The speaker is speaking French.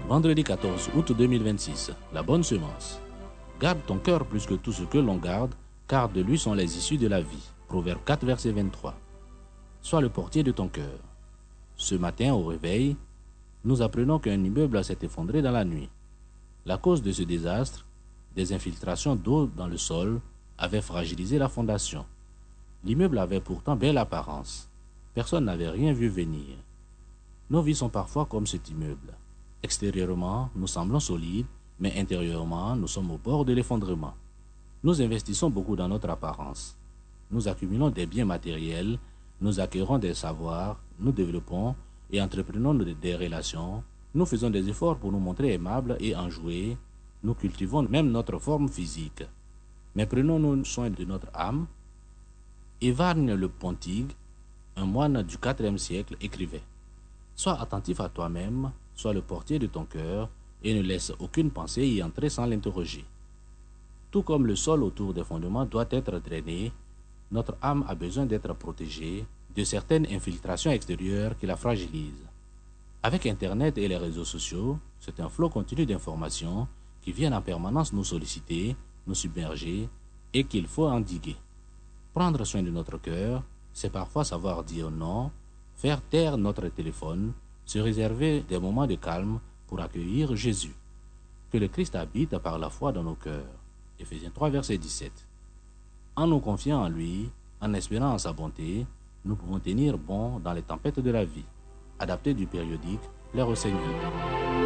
Vendredi 14 août 2026, la bonne semence. Garde ton cœur plus que tout ce que l'on garde, car de lui sont les issues de la vie. Proverbe 4, verset 23. Sois le portier de ton cœur. Ce matin, au réveil, nous apprenons qu'un immeuble s'est effondré dans la nuit. La cause de ce désastre, des infiltrations d'eau dans le sol, avait fragilisé la fondation. L'immeuble avait pourtant belle apparence. Personne n'avait rien vu venir. Nos vies sont parfois comme cet immeuble. Extérieurement, nous semblons solides, mais intérieurement, nous sommes au bord de l'effondrement. Nous investissons beaucoup dans notre apparence. Nous accumulons des biens matériels, nous acquérons des savoirs, nous développons et entreprenons des relations. Nous faisons des efforts pour nous montrer aimables et enjoués. Nous cultivons même notre forme physique. Mais prenons-nous soin de notre âme? Évargne le Pontigue, un moine du IVe siècle, écrivait: sois attentif à toi-même, sois le portier de ton cœur, et ne laisse aucune pensée y entrer sans l'interroger. Tout comme le sol autour des fondements doit être drainé, notre âme a besoin d'être protégée de certaines infiltrations extérieures qui la fragilisent. Avec Internet et les réseaux sociaux, c'est un flot continu d'informations qui viennent en permanence nous solliciter, nous submerger, et qu'il faut endiguer. Prendre soin de notre cœur, c'est parfois savoir dire non, faire taire notre téléphone, se réserver des moments de calme pour accueillir Jésus. Que le Christ habite par la foi dans nos cœurs. Éphésiens 3, verset 17. En nous confiant en lui, en espérant en sa bonté, nous pouvons tenir bon dans les tempêtes de la vie. Adapté du périodique, les renseignements.